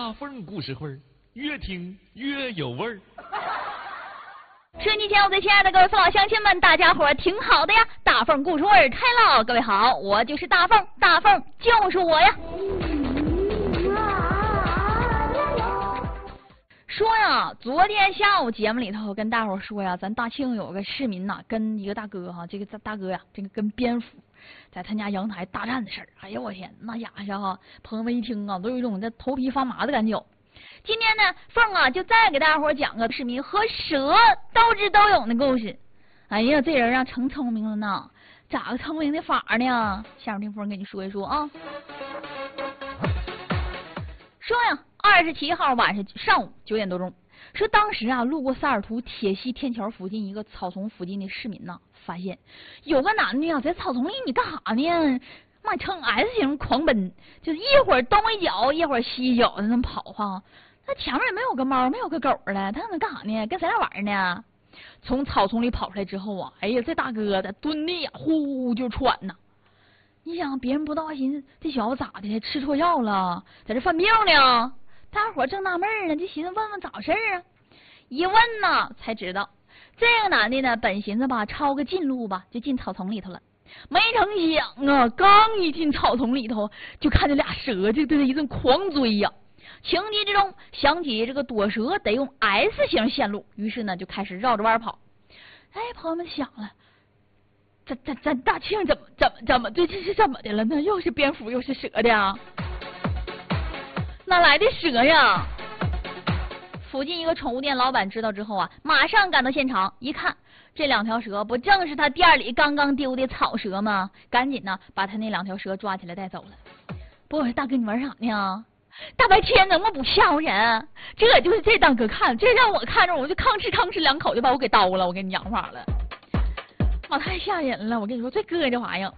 大凤故事会，越听越有味儿。 收音机前我最亲爱的各位父老乡亲们，大家伙挺好的呀！大凤故事会开唠，各位好，我就是大凤，大凤就是我呀。说呀，昨天下午节目里头跟大伙说呀，咱大庆有个市民呐，跟一个大哥哈，这个大哥呀，这个跟蝙蝠在他家阳台大战的事儿。哎呀，我天，那家伙哈，朋友们一听啊，都有一种这头皮发麻的感觉。今天呢，凤啊就再给大伙讲个市民和蛇斗智斗勇的故事。哎呀，这人啊成聪明了呢，咋个聪明的法呢？下面听凤给你说一说啊。说呀，27号上午9点多钟，说当时啊路过萨尔图铁西天桥附近一个草丛附近的市民呐，发现有个男的呀在草丛里，你干啥呢？妈呈 S 型狂奔，就是一会儿东一脚一会儿西一脚的那么跑哈。那前面也没有个猫没有个狗了，他能干啥呢？跟谁俩玩呢？从草丛里跑出来之后啊，哎呀，这大哥在蹲的呀呼就喘呐。你想别人不知道，寻思这小子咋的，吃错药了，在这犯病呢？大伙正纳闷呢，就寻思问问咋回事啊？一问呢，才知道这个男的呢，本寻思吧抄个近路吧，就进草丛里头了。没成想啊，刚一进草丛里头，就看见俩蛇就对他一顿狂追呀。情急之中想起这个躲蛇得用 S 型线路，于是呢就开始绕着弯跑。哎，朋友们想了。咱大庆怎么这是怎么的了呢？又是蝙蝠又是蛇的啊？哪来的蛇呀？附近一个宠物店老板知道之后啊，马上赶到现场，一看这两条蛇不正是他店里刚刚丢的草蛇吗？赶紧呢把他那两条蛇抓起来带走了。不是大哥，你玩啥呢？大白天能不能不吓唬人？这就是这大哥看，这让我看着我就吭哧两口就把我给叨了，我跟你讲法了。妈，太吓人了！我跟你说，这哥这玩意儿，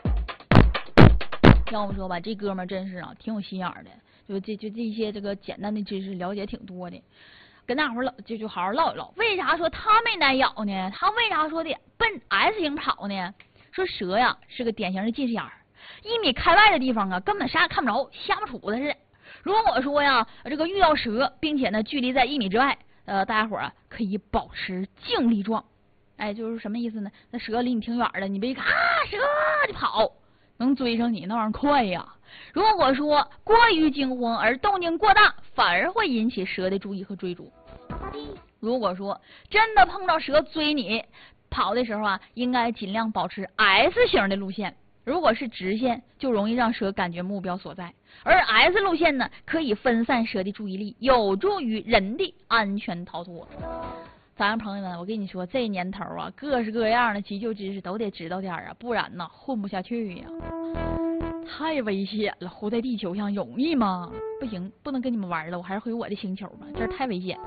要我说吧，这哥们儿真是啊，挺有心眼儿的。就这些这个简单的知识了解挺多的，跟大伙儿就好好唠一唠。为啥说他没挨咬呢？他为啥说的奔 S 型跑呢？说蛇呀是个典型的近视眼儿，1米开外的地方啊，根本啥也看不着，瞎不杵的似的。如果说呀，这个遇到蛇，并且呢距离在1米之外，大家伙儿啊可以保持静力状。哎，就是什么意思呢？那蛇离你挺远的，你别一看啊蛇就跑，能追上你那玩意儿快呀。如果说过于惊慌而动静过大，反而会引起蛇的注意和追逐。如果说真的碰到蛇追你，跑的时候啊，应该尽量保持 S 型的路线。如果是直线，就容易让蛇感觉目标所在，而 S 路线呢，可以分散蛇的注意力，有助于人的安全逃脱。咱朋友们，我跟你说，这年头啊，各式各样的急救知识都得知道点啊，不然呢混不下去呀，太危险了。活在地球上容易吗？不行，不能跟你们玩了，我还是回我的星球吧，这太危险。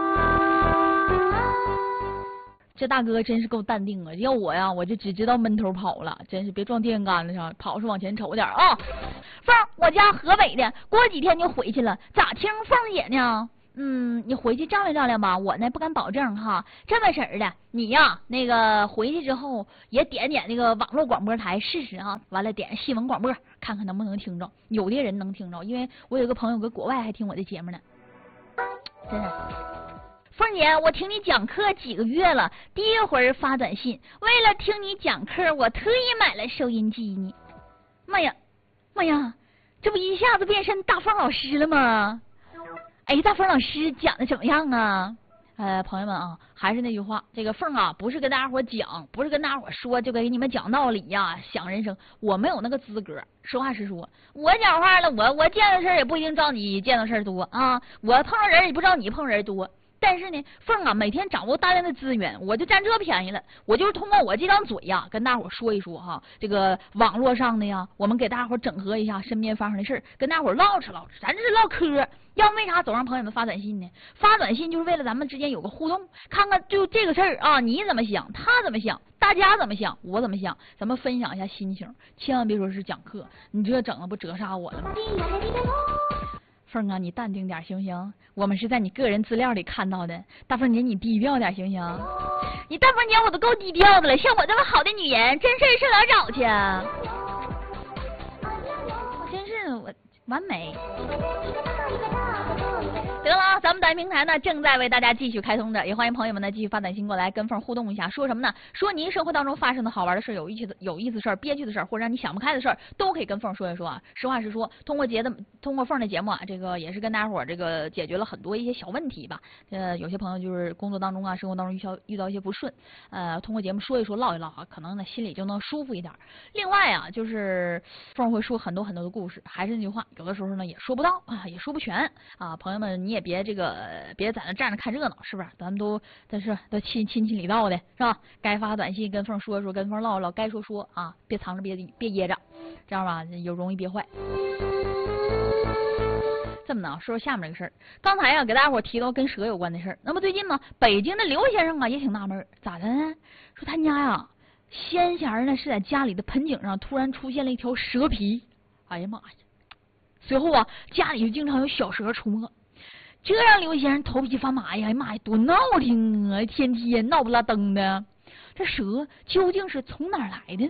这大哥真是够淡定啊！要我呀，我就只知道闷头跑了，真是别撞电线杆子上，跑是往前瞅点啊。凤，我家河北的，过几天就回去了，咋听凤姐呢？你回去丈量丈量吧，我呢不敢保证哈。这么式儿的，你呀那个回去之后也点那个网络广播台试试啊，完了点新闻广播，看看能不能听着。有的人能听着，因为我有个朋友搁国外还听我的节目呢。真的，凤姐，我听你讲课几个月了，第一回发短信，为了听你讲课，我特意买了收音机呢。妈呀，这不一下子变身大凤老师了吗？哎，大凤老师讲的怎么样啊？朋友们啊，还是那句话，这个凤啊，不是跟大家伙讲，不是跟大家伙说，就给你们讲道理呀，想人生，我没有那个资格。实话实说，我讲话了，我见的事也不一定照你见的事多啊，我碰上人也不知道你碰人多。但是呢，凤啊，每天掌握大量的资源，我就占这便宜了。我就是通过我这张嘴呀，跟大伙说一说哈，这个网络上的呀，我们给大伙整合一下身边发生的事儿，跟大伙唠扯，咱这是唠嗑。要为啥总让朋友们发短信呢？发短信就是为了咱们之间有个互动，看看就这个事儿啊，你怎么想，他怎么想，大家怎么想，我怎么想，咱们分享一下心情，千万别说是讲课，你这整的不折杀我了吗？凤啊，你淡定点行不行？我们是在你个人资料里看到的。大凤姐，你低调点行不行？你大凤姐我都够低调的了，像我这么好的女人，真事儿上哪找去？真是我完美。得了啊，咱们短信平台呢正在为大家继续开通着，也欢迎朋友们呢继续发短信过来跟凤互动一下。说什么呢？说您生活当中发生的好玩的事、有意思的事、憋屈的事，或者让你想不开的事，都可以跟凤说一说啊。实话实说，通过凤的节目啊，这个也是跟大家伙这个解决了很多一些小问题吧。有些朋友就是工作当中啊、生活当中遇到一些不顺，通过节目说一说、唠一唠啊，可能呢心里就能舒服一点。另外啊，就是凤会说很多的故事，还是那句话，有的时候呢也说不到啊，也说不全啊。朋友们，你也别在那站着看热闹，是不是？咱们都亲情理道的，是吧？该发短信跟凤说说，跟凤唠唠，该说啊，别藏着别掖着，这样吧又容易憋坏。这么呢，说说下面这个事儿。刚才啊，给大家伙提到跟蛇有关的事儿。那么最近呢，北京的刘先生啊也挺纳闷，咋的呢？说他家呀，先前呢是在家里的盆景上突然出现了一条蛇皮。哎呀妈呀！随后啊，家里就经常有小蛇出没，这让刘先生头皮发麻呀！哎呀妈呀，多闹挺啊！天天闹不拉登的，这蛇究竟是从哪儿来的呢？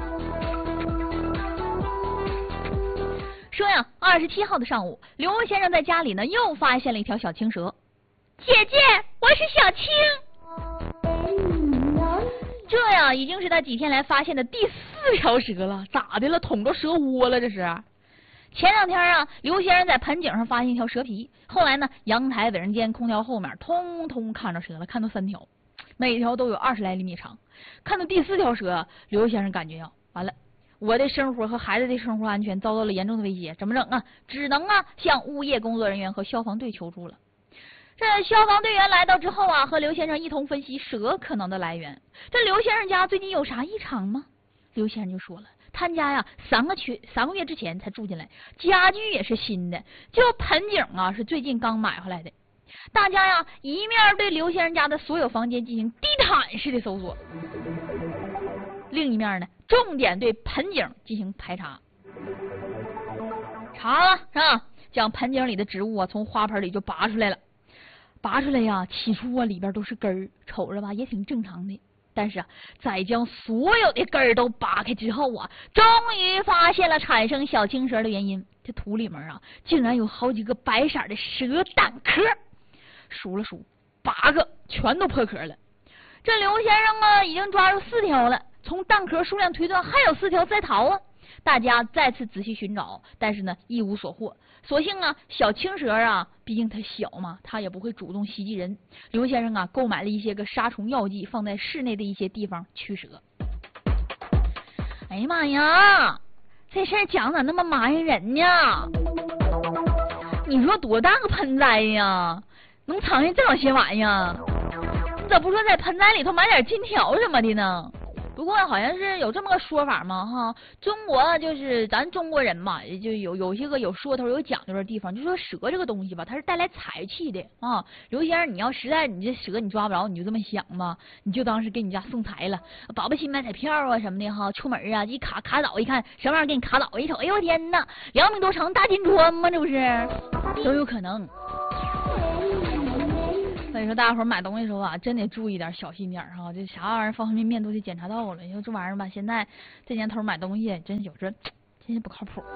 说呀，27号的上午，刘先生在家里呢又发现了一条小青蛇。姐姐，我是小青。这呀，已经是他几天来发现的第4条蛇了。咋的了？捅着蛇窝了？这是？前2天啊，刘先生在盆景上发现一条蛇皮，后来呢，阳台、卫生间、空调后面通通看着蛇了，看到3条，每条都有20来厘米长。看到第4条蛇，刘先生感觉呀，完了，我的生活和孩子的生活安全遭到了严重的威胁，怎么整啊？只能啊向物业工作人员和消防队求助了。这消防队员来到之后啊，和刘先生一同分析蛇可能的来源。这刘先生家最近有啥异常吗？刘先生就说了，他家呀3个月之前才住进来，家具也是新的，就盆景啊是最近刚买回来的。大家呀一面对刘先生家的所有房间进行地毯式的搜索，另一面呢重点对盆景进行排查。查了是吧？将盆景里的植物啊从花盆里就拔出来了。拔出来呀，起初啊里边都是根儿，瞅着吧也挺正常的。但是啊，在将所有的根儿都拔开之后啊，终于发现了产生小青蛇的原因。这土里面啊，竟然有好几个白色的蛇蛋壳，数了数，8个全都破壳了。这刘先生啊，已经抓住4条了，从蛋壳数量推断，还有4条在逃啊。大家再次仔细寻找，但是呢一无所获。所幸啊，小青蛇啊，毕竟它小嘛，它也不会主动袭击人。刘先生啊，购买了一些个杀虫药剂，放在室内的一些地方驱蛇。哎呀妈呀，这事儿讲咋那么麻人人呢？你说多大个盆栽呀，能藏下这种些玩意儿？你咋不说在盆栽里头买点金条什么的呢？不过好像是有这么个说法嘛，哈，中国就是咱中国人嘛，就有些个有说头有讲究的地方，就说蛇这个东西吧，它是带来财气的啊。刘先生，你要实在你这蛇你抓不着，你就这么想吧，你就当是给你家送财了，宝贝新买彩票啊什么的哈，出门啊一卡倒一看什么玩意儿给你卡倒，一瞅，哎呦我天哪，2米多长大金砖吗？这不是都有可能。所以说，大家伙买东西的时候啊，真得注意点，小心点哈。这啥玩意儿，方方面面都得检查到了。你说这玩意儿吧，现在这年头买东西，真有时真是不靠谱。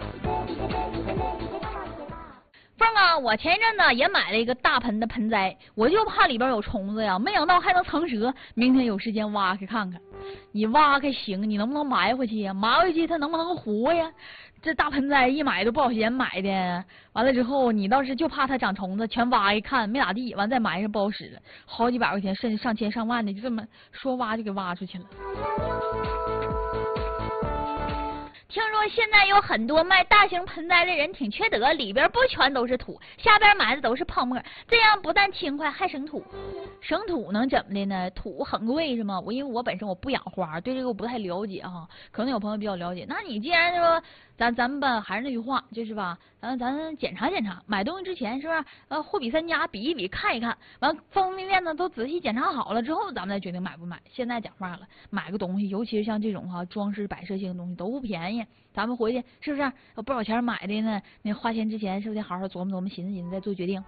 凤啊，我前一阵呢也买了一个大盆的盆栽，我就怕里边有虫子呀，没想到还能藏蛇。明天有时间挖开看看。你挖开行，你能不能埋回去呀？埋回去它能不能活呀？这大盆栽一买都不少钱买的，完了之后你倒是就怕它长虫子，全挖一看没咋地，完再埋上不好使了，好几百块钱甚至上千上万的，就这么说挖就给挖出去了。听说现在有很多卖大型盆栽的人挺缺德，里边不全都是土，下边埋的都是泡沫，这样不但轻快还省土。省土能怎么的呢？土很贵是吗？因为我本身我不养花，对这个我不太了解哈。可能有朋友比较了解。那你既然说咱们吧，还是那句话，就是吧，咱检查检查，买东西之前是不是货比三家，比一比，看一看，完方方面面呢都仔细检查好了之后，咱们再决定买不买。现在讲话了，买个东西，尤其是像这种装饰摆设性的东西都不便宜，咱们回去是不是有不少钱买的呢？那花钱之前是不是得好好琢磨琢磨，寻思寻思再做决定？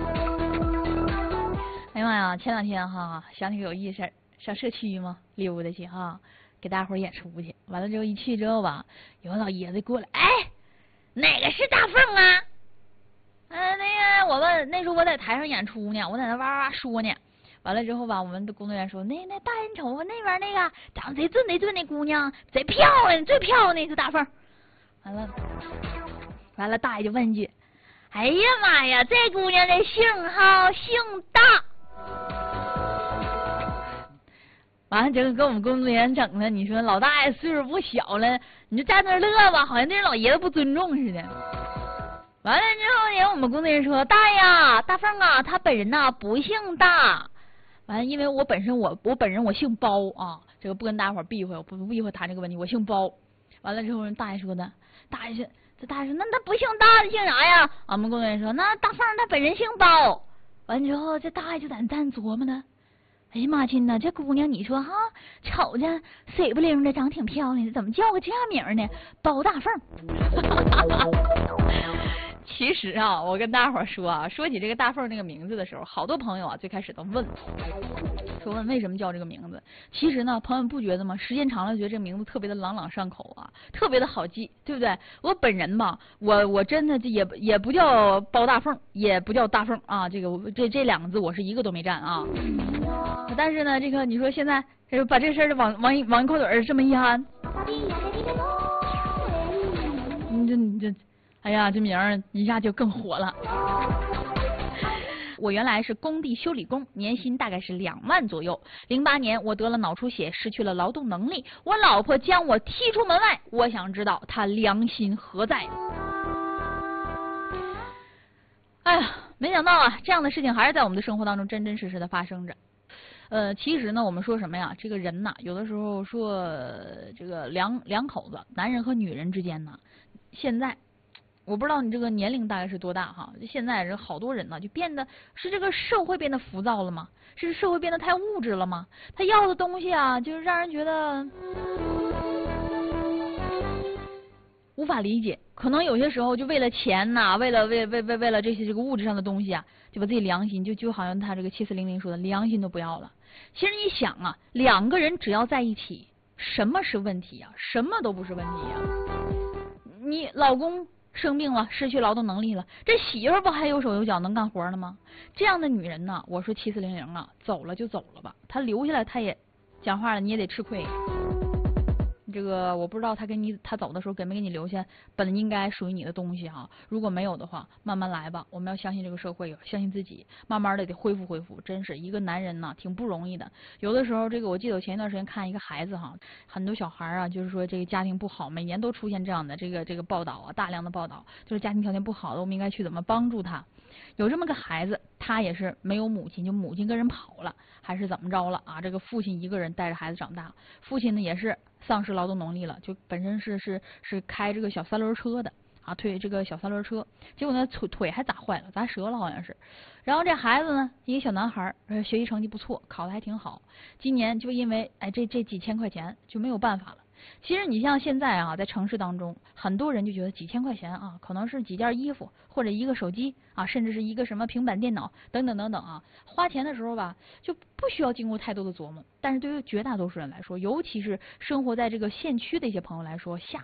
哎呀妈呀，前2天想起个有意思事儿，上社区嘛溜达去给大家伙演出去。完了之后一去之后吧，有个老爷子过来，哎， 哪个是大凤啊？那个我们那时候我在台上演出呢，我在那哇哇说呢。完了之后吧，我们的工作人员说，那大人瞅啊，那边那个长得贼俊贼俊那姑娘，贼漂亮，最漂亮那是大凤。完了，大爷就问一句：“哎呀妈呀，这姑娘的姓好姓大。”完了，这个跟我们工作人员整的，你说老大爷岁数不小了，你就站那乐吧，好像对老爷子不尊重似的。完了之后呢，我们工作人员说：“大爷，大凤啊，她本人呐不姓大。”完了，因为我本人我姓包啊，这个不跟大伙避讳，我不避讳谈这个问题，我姓包。完了之后，大爷说的，大爷说那他不姓大，姓啥呀？我们工作人员说，那大凤她本人姓包。完之后，这大爷就在那琢磨呢。哎呀妈亲呐，这姑娘你说哈，瞅着水不灵的，长挺漂亮的，怎么叫个这名呢？包大凤。其实啊，我跟大伙说啊，说起这个大凤这个名字的时候，好多朋友啊最开始都问为什么叫这个名字。其实呢，朋友们不觉得吗？时间长了觉得这名字特别的朗朗上口啊，特别的好记，对不对？我本人吧，我真的也不叫包大凤，也不叫大凤啊，这两个字我是一个都没占啊。但是呢，这个你说现在把这事儿往一口嘴这么一喊，你这。哎呀，这名儿一下就更火了。我原来是工地修理工，年薪大概是2万左右。08年我得了脑出血，失去了劳动能力，我老婆将我踢出门外。我想知道她良心何在？哎呀，没想到啊，这样的事情还是在我们的生活当中真真实实的发生着。其实呢，我们说什么呀？这个人呐，有的时候说这个两口子，男人和女人之间呢，现在。我不知道你这个年龄大概是多大哈？现在人好多人呢，就变得是这个社会变得浮躁了吗？是社会变得太物质了吗？他要的东西啊，就是让人觉得无法理解。可能有些时候就为了钱呐，为了这些这个物质上的东西啊，就把自己良心就好像他这个7400说的，良心都不要了。其实你想啊，两个人只要在一起，什么是问题啊？什么都不是问题啊。你老公生病了，失去劳动能力了，这媳妇不还有手有脚能干活呢吗？这样的女人呢，我说7400啊，走了就走了吧，她留下来她也讲话了，你也得吃亏。这个我不知道他走的时候给没给你留下本应该属于你的东西哈。如果没有的话，慢慢来吧。我们要相信这个社会，相信自己，慢慢的得恢复。真是一个男人呢，挺不容易的。有的时候，这个我记得我前一段时间看一个孩子哈，很多小孩啊，就是说这个家庭不好，每年都出现这样的这个报道啊，大量的报道，就是家庭条件不好的，我们应该去怎么帮助他。有这么个孩子，他也是没有母亲，就母亲跟人跑了，还是怎么着了啊？这个父亲一个人带着孩子长大，父亲呢也是丧失劳动能力了，就本身是开这个小3轮车的啊，推这个小3轮车，结果呢腿还咋坏了，砸折了好像是。然后这孩子呢，一个小男孩，学习成绩不错，考得还挺好，今年就因为这几千块钱就没有办法了。其实你像现在啊，在城市当中，很多人就觉得几千块钱啊，可能是几件衣服或者一个手机啊，甚至是一个什么平板电脑等等啊，花钱的时候吧，就不需要经过太多的琢磨。但是对于绝大多数人来说，尤其是生活在这个县区的一些朋友来说，下